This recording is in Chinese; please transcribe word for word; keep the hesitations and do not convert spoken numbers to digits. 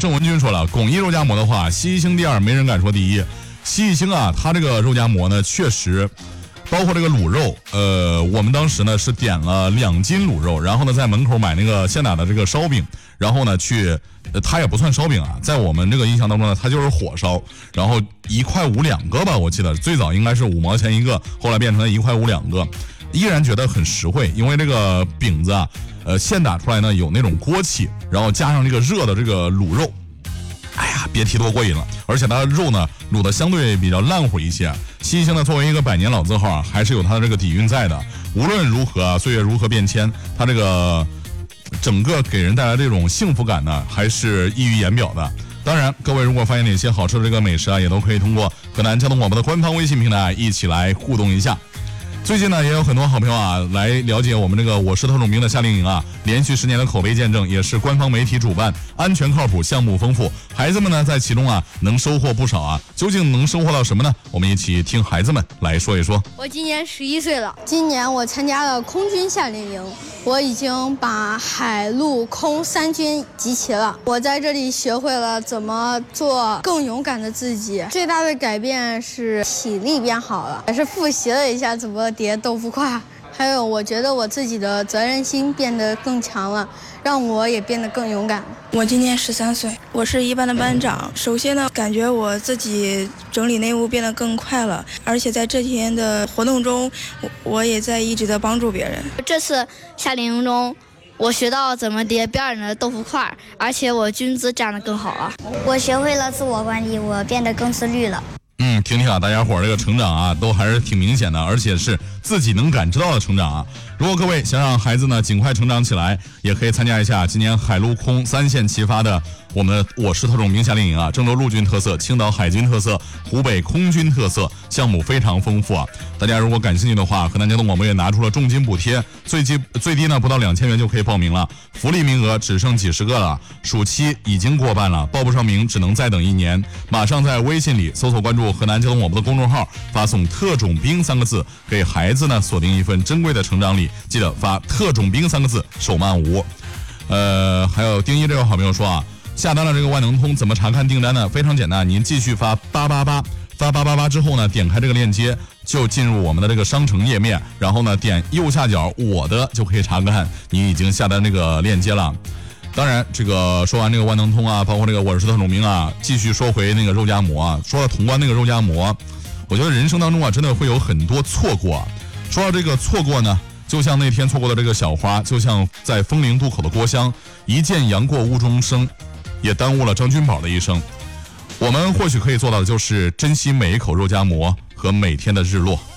郑文军说了，巩一肉夹馍的话，西星第二，没人敢说第一。西星啊，它这个肉夹馍呢，确实。包括这个卤肉，呃，我们当时呢是点了两斤卤肉，然后呢在门口买那个现打的这个烧饼，然后呢去，呃，它也不算烧饼啊，在我们这个印象当中呢，它就是火烧，然后一块五两个吧，我记得最早应该是五毛钱一个，后来变成了一块五两个，依然觉得很实惠，因为这个饼子啊，呃，现打出来呢有那种锅气，然后加上这个热的这个卤肉。哎呀，别提多过瘾了！而且它的肉呢卤的相对比较烂乎一些。西星呢作为一个百年老字号啊，还是有它的这个底蕴在的。无论如何啊，岁月如何变迁，它这个整个给人带来这种幸福感呢，还是溢于言表的。当然，各位如果发现哪些好吃的这个美食啊，也都可以通过河南交通广播的官方微信平台一起来互动一下。最近呢，也有很多好朋友啊来了解我们这个我是特种兵的夏令营啊，连续十年的口碑见证，也是官方媒体主办，安全靠谱，项目丰富，孩子们呢在其中啊能收获不少啊。究竟能收获到什么呢？我们一起听孩子们来说一说。 我今年十一岁了， 今年我参加了空军夏令营，我已经把海陆空三军集齐了。我在这里学会了怎么做更勇敢的自己，最大的改变是体力变好了，也是复习了一下怎么叠豆腐块，还有我觉得我自己的责任心变得更强了，让我也变得更勇敢。 我今年十三岁，我是一班的班长。首先呢，感觉我自己整理内务变得更快了，而且在这天的活动中，我也在一直的帮助别人。 这次夏令营中，我学到怎么叠标准的豆腐块，而且我军姿站得更好了。 我学会了自我管理，我变得更自律了。 嗯，听听啊，大家伙儿这个成长啊，都还是挺明显的，而且是自己能感知到的成长啊。如果各位想让孩子呢尽快成长起来，也可以参加一下今年海陆空三线齐发的我们的我是特种兵夏令营啊，郑州陆军特色，青岛海军特色，湖北空军特色，项目非常丰富啊。大家如果感兴趣的话，河南交通广播也拿出了重金补贴，最低最低呢不到两千元就可以报名了，福利名额只剩几十个了，暑期已经过半了，报不上名只能再等一年。马上在微信里搜索关注河南交通广播的公众号，发送特种兵三个字，给孩子呢锁定一份珍贵的成长礼。记得发特种兵三个字，手慢无。呃，还有丁一这位好朋友说啊，下单了这个万能通怎么查看订单呢？非常简单，您继续发八八八，发八八八之后呢，点开这个链接就进入我们的这个商城页面，然后呢点右下角我的就可以查看你已经下单这个链接了。当然，这个说完这个万能通啊，包括这个我是特种兵啊，继续说回那个肉夹馍啊。说到潼关那个肉夹馍，我觉得人生当中啊，真的会有很多错过啊。说到这个错过呢，就像那天错过的这个小花，就像在风陵渡口的郭襄，一见杨过误终生，也耽误了张君宝的一生。我们或许可以做到的就是珍惜每一口肉夹馍和每天的日落。